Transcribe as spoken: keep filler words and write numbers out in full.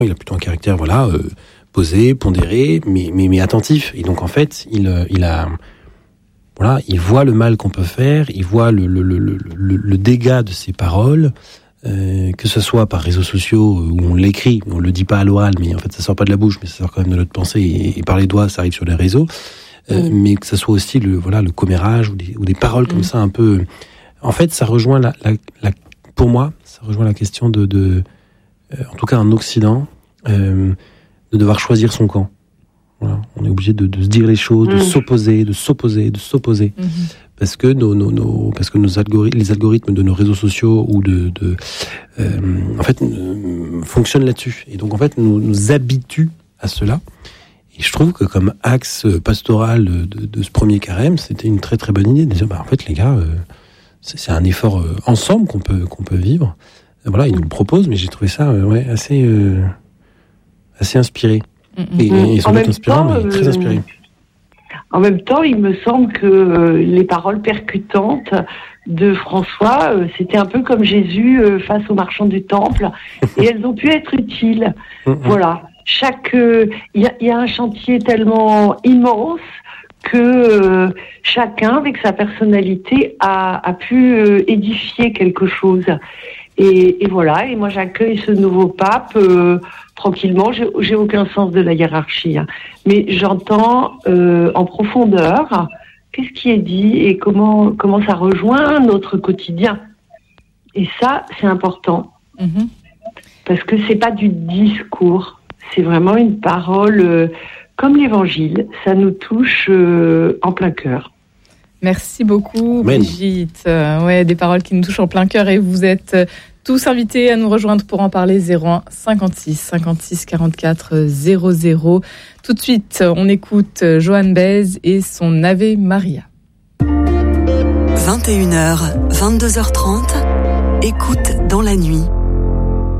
Il a plutôt un caractère, voilà, euh, posé, pondéré, mais, mais, mais attentif. Et donc, en fait, il, il a, voilà, il voit le mal qu'on peut faire, il voit le, le, le, le, le dégât de ses paroles, euh, que ce soit par réseaux sociaux où on l'écrit, on le dit pas à l'oral, mais en fait, ça sort pas de la bouche, mais ça sort quand même de notre pensée, et, et par les doigts, ça arrive sur les réseaux. Euh, mmh. Mais que ce soit aussi le, voilà, le commérage ou des, ou des paroles comme mmh. ça un peu. En fait, ça rejoint la, la, la, pour moi, ça rejoint la question de, de euh, en tout cas en Occident, euh, de devoir choisir son camp. Voilà. On est obligé de, de se dire les choses, mmh. de s'opposer, de s'opposer, de s'opposer, mmh. parce que nos, nos, nos, parce que nos algorithmes, les algorithmes de nos réseaux sociaux ou de, de euh, en fait, euh, fonctionnent là-dessus. Et donc, en fait, nous, nous habituent à cela. Et je trouve que comme axe pastoral de, de, de ce premier carême, c'était une très très bonne idée de dire, bah en fait les gars, euh, c'est, c'est un effort euh, ensemble qu'on peut qu'on peut vivre. Voilà, ils nous le proposent, mais j'ai trouvé ça euh, ouais assez euh, assez inspiré. Mm-hmm. Et, et sans doute inspirant, temps, mais très inspiré. Euh, en même temps, il me semble que euh, les paroles percutantes de François, euh, c'était un peu comme Jésus euh, face aux marchands du temple, et elles ont pu être utiles. Mm-hmm. Voilà. Chaque, il euh, y, a, y a un chantier tellement immense que euh, chacun, avec sa personnalité, a, a pu euh, édifier quelque chose. Et, et voilà. Et moi, j'accueille ce nouveau pape euh, tranquillement. J'ai, j'ai aucun sens de la hiérarchie, hein. Mais j'entends euh, en profondeur qu'est-ce qui est dit et comment comment ça rejoint notre quotidien. Et ça, c'est important mm-hmm. parce que c'est pas du discours. C'est vraiment une parole euh, comme l'Évangile, ça nous touche euh, en plein cœur. Merci beaucoup, Amen. Brigitte. Euh, ouais, des paroles qui nous touchent en plein cœur, et vous êtes tous invités à nous rejoindre pour en parler. Zéro un cinquante-six cinquante-six quarante-quatre zéro zéro. Tout de suite, on écoute Joan Baez et son Ave Maria. vingt et une heures, vingt-deux heures trente, écoute dans la nuit.